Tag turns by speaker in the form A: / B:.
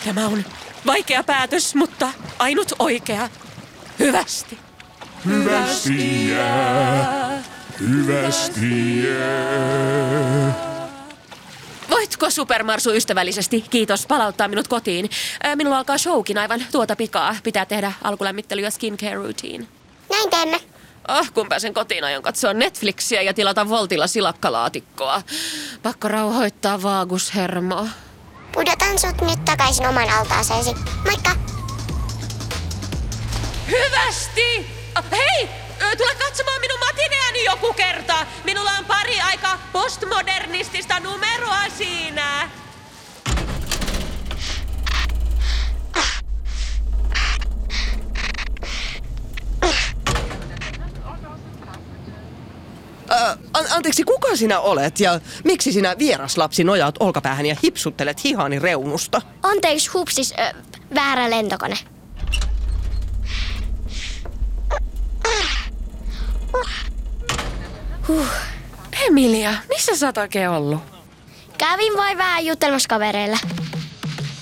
A: Tämä on vaikea päätös, mutta ainut oikea. Hyvästi.
B: Hyvästi jää. Hyvästi jää.
A: Voitko Supermarsu ystävällisesti, kiitos, palauttaa minut kotiin? Minulla alkaa showkin aivan tuota pikaa. Pitää tehdä alkulämmittely ja skincare routine.
C: Näin teemme.
A: Kun pääsen kotiin, aion katsoa Netflixiä ja tilata Voltilla silakkalaatikkoa. Pakko rauhoittaa vaagushermoa.
C: Pudotan sut nyt takaisin oman altaaseesi. Moikka!
A: Hyvästi! Hei! Tule katsomaan minun matineani joku kerta! Minulla on pari aika postmodernistista numeroa siinä.
D: Anteeksi, kuka sinä olet ja miksi sinä vieraslapsi nojaat olkapäähän ja hipsuttelet hihani reunusta?
C: Anteeksi, hupsis, väärä lentokone.
A: Emilia, missä sä oot oikein ollut?
C: Kävin vain vähän juttelemassa kavereilla.